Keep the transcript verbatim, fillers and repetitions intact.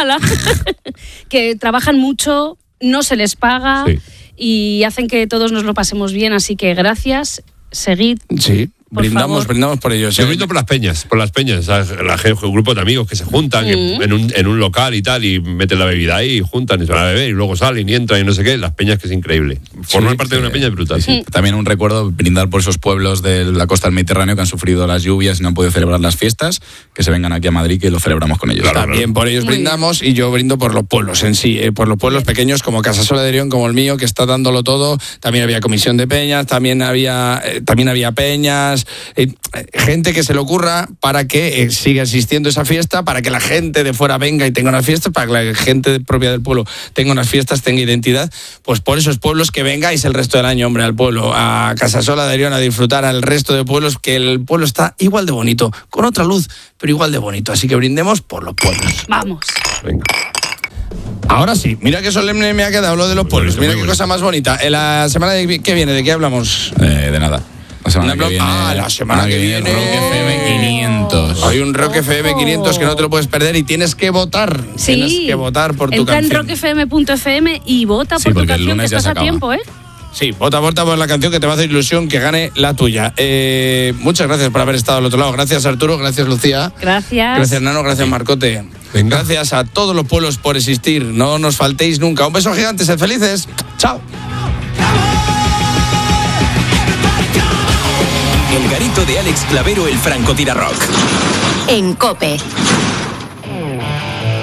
ojalá, que trabajan mucho, no se les paga sí. y hacen que todos nos lo pasemos bien, así que gracias, seguid. Sí. Por brindamos, favor. brindamos por ellos. Yo brindo por las peñas, por las peñas, la, la, un grupo de amigos que se juntan mm. en, un, en un local y tal, y meten la bebida ahí, y juntan y se van a beber, y luego salen y entran y no sé qué, las peñas, que es increíble. Formar sí, parte sí, de una peña es brutal. Sí. También un recuerdo, brindar por esos pueblos de la costa del Mediterráneo que han sufrido las lluvias y no han podido celebrar las fiestas, que se vengan aquí a Madrid, que lo celebramos con ellos. Claro, También claro. por ellos Muy brindamos bien. Y yo brindo por los pueblos en sí, eh, por los pueblos pequeños como Casasola de Orión, como el mío, que está dándolo todo. También había comisión de peñas, también había, eh, también había peñas, eh, gente que se le ocurra para que eh, siga existiendo esa fiesta, para que la gente de fuera venga y tenga unas fiestas, para que la gente propia del pueblo tenga unas fiestas, tenga identidad, pues por esos pueblos que vengáis el resto del año, hombre, al pueblo, a Casasola de Orión, a disfrutar al resto de pueblos, que el pueblo está igual de bonito, con otra luz, pero igual de bonito, así que brindemos por los pueblos. Vamos. Venga. Ahora sí, mira qué solemne me ha quedado lo de los pueblos, mira qué cosa más bonita. En la semana de, que viene, ¿de qué hablamos? Eh, de nada. La semana que viene, ah, la semana que viene, Rock F M quinientos. Hay un Rock F M quinientos que no te lo puedes perder y tienes que votar. Sí. Tienes que votar por tu Entra canción. en rock f m punto f m y vota sí, por tu canción, que estás a tiempo, ¿eh? Sí, vota, vota por la canción que te va a hacer ilusión que gane la tuya. Eh, muchas gracias por haber estado al otro lado. Gracias, Arturo. Gracias, Lucía. Gracias. Gracias, Nano. Gracias, Marcote. Venga. Gracias a todos los pueblos por existir. No nos faltéis nunca. Un beso gigante. Sed felices. Chao. El garito de Alex Clavero, el francotirador. En COPE.